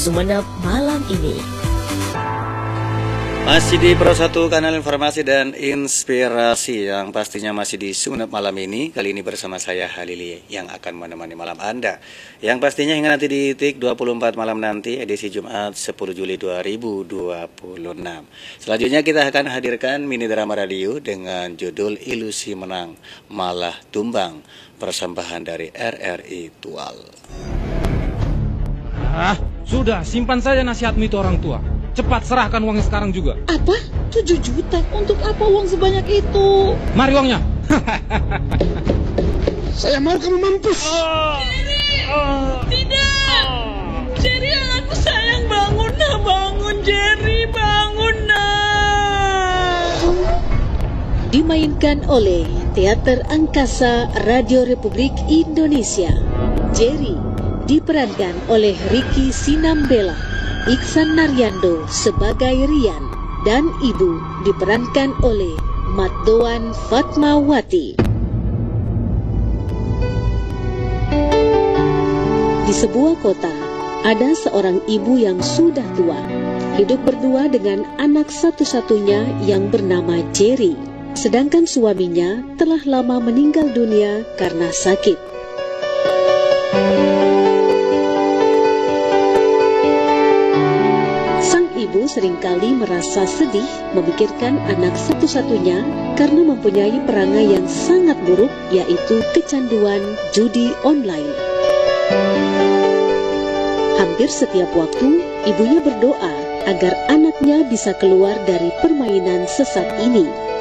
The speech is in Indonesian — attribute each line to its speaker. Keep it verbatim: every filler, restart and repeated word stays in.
Speaker 1: Sumeneb malam ini.
Speaker 2: Masih di Pro satu Kanal Informasi dan Inspirasi yang pastinya masih di Sumeneb malam ini. Kali ini bersama saya Halili yang akan menemani malam Anda. Yang pastinya hingga nanti di T I K dua puluh empat malam nanti, edisi Jumat sepuluh Juli dua ribu dua puluh enam. Selanjutnya kita akan hadirkan mini drama radio dengan judul Ilusi Menang Malah Tumbang, persembahan dari R R I Tual.
Speaker 3: Ah, sudah, simpan saja nasihatmu itu orang tua. Cepat serahkan uangnya sekarang juga.
Speaker 4: Apa? tujuh juta? Untuk apa uang sebanyak itu?
Speaker 3: Mari uangnya.
Speaker 4: Saya mau kamu mampus.
Speaker 3: Oh.
Speaker 4: Jerry!
Speaker 3: Oh.
Speaker 4: Tidak! Oh. Jerry, anakku sayang, bangun nah, bangun Jerry, bangun nah.
Speaker 5: Dimainkan oleh Teater Angkasa Radio Republik Indonesia. Jerry diperankan oleh Ricky Sinambela, Iksan Naryando sebagai Rian, dan Ibu diperankan oleh Matdoan Fatmawati. Di sebuah kota, ada seorang ibu yang sudah tua, hidup berdua dengan anak satu-satunya yang bernama Jerry. Sedangkan suaminya telah lama meninggal dunia karena sakit. Ibu seringkali merasa sedih memikirkan anak satu-satunya karena mempunyai perangai yang sangat buruk, yaitu kecanduan judi online. Hampir setiap waktu, ibunya berdoa agar anaknya bisa keluar dari permainan sesat ini.